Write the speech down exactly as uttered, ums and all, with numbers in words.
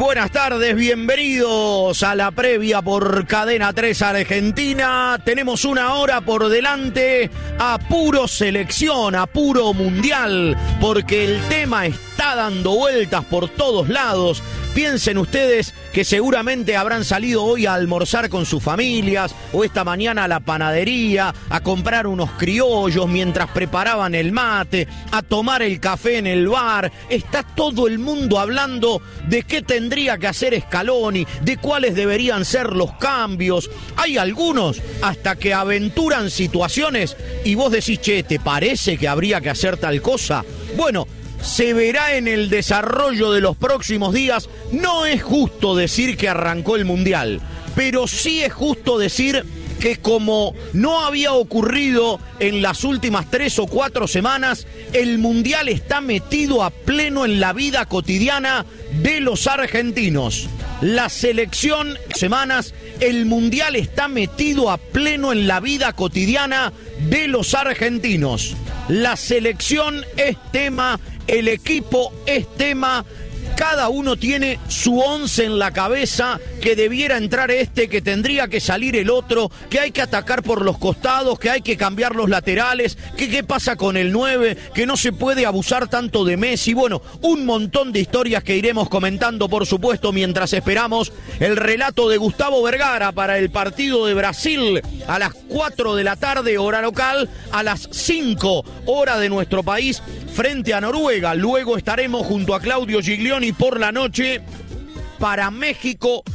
buenas tardes, bienvenidos a la previa por Cadena tres Argentina. Tenemos una hora por delante a puro selección, a puro mundial, porque el tema está dando vueltas por todos lados. Piensen ustedes que seguramente habrán salido hoy a almorzar con sus familias o esta mañana a la panadería, a comprar unos criollos mientras preparaban el mate, a tomar el café en el bar. Está todo el mundo hablando de qué tendría que hacer Scaloni, de cuáles deberían ser los cambios. Hay algunos hasta que aventuran situaciones y vos decís, che, ¿te parece que habría que hacer tal cosa? Bueno, se verá en el desarrollo de los próximos días. No es justo decir que arrancó el Mundial, pero sí es justo decir que como no había ocurrido en las últimas tres o cuatro semanas, el Mundial está metido a pleno en la vida cotidiana de los argentinos. La selección, semanas, el Mundial está metido a pleno en la vida cotidiana de los argentinos. La selección es tema, el equipo es tema, cada uno tiene su once en la cabeza, que debiera entrar este, que tendría que salir el otro, que hay que atacar por los costados, que hay que cambiar los laterales, que qué pasa con el nueve, que no se puede abusar tanto de Messi. Bueno, un montón de historias que iremos comentando, por supuesto, mientras esperamos el relato de Gustavo Vergara para el partido de Brasil a las cuatro de la tarde, hora local, a las cinco, hora de nuestro país, frente a Noruega. Luego estaremos junto a Claudio Giglioni por la noche para México